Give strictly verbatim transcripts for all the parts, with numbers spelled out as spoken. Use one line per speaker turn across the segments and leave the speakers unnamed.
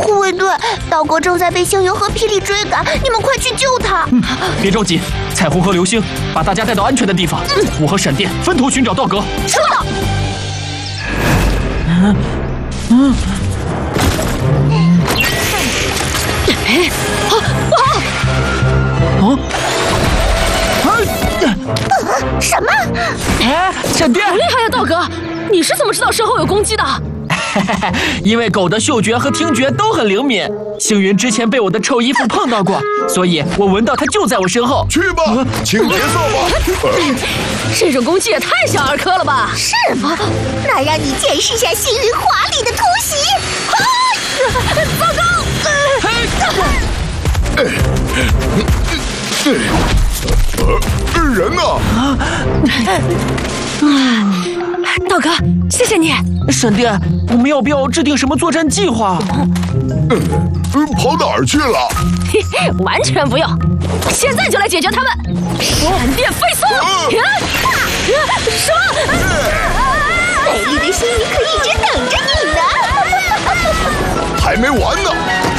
护卫队，道哥正在被星云和霹雳追赶，你们快去救他！
嗯，别着急，彩虹和流星把大家带到安全的地方。嗯，我和闪电分头寻找道哥。
收到。
嗯嗯。
哎，好，不好！
哦。
什么？
哎，闪电！
好厉害呀，道哥！你是怎么知道身后有攻击的？
因为狗的嗅觉和听觉都很灵敏。星云之前被我的臭衣服碰到过，所以我闻到它就在我身后。
去吧，请结束吧。
这种攻击也太小儿科了吧？
是吗？那让你见识下星云华丽的突袭！啊！糟糕！
呃，人呢？
道哥，谢谢你。
闪电，我们要不要制定什么作战计划？
嗯，跑哪儿去了？
嘿嘿，完全不用，现在就来解决他们！闪电飞速！说，
美丽的星云可一直等着你呢。
还没完呢！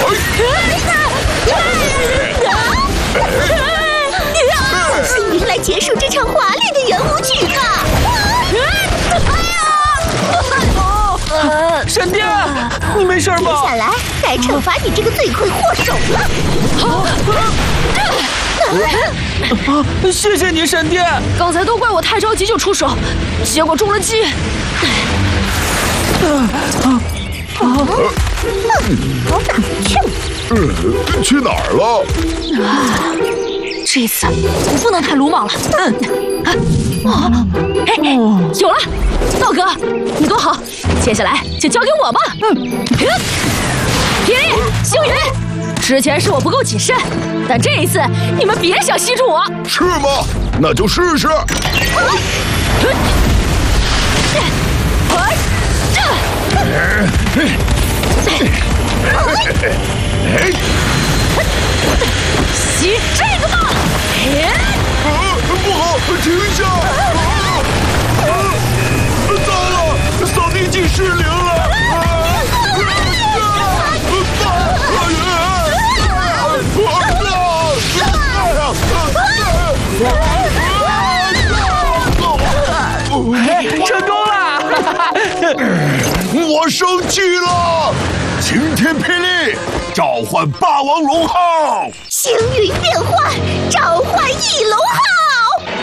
星云来结束这场华丽的圆舞曲吧！
闪电，你没事吧？
接下来该惩罚你这个罪魁祸首了。
啊！谢谢你，闪电。
刚才都怪我太着急就出手，结果中了计。
跑哪去了？
呃，去哪儿了？
这次我不能太鲁莽了。嗯，啊，嘿，有了，道哥，你多好，接下来就交给我吧。嗯，霹雳、星云，之前是我不够谨慎，但这一次你们别想吸住我。
是吗？那就试试。
吸这个吧！
啊，不好，停下！啊，糟了，扫地机失灵了！
成功了！
我生气了！晴天霹雳，召唤霸王龙号！
星云变换，召唤翼龙号！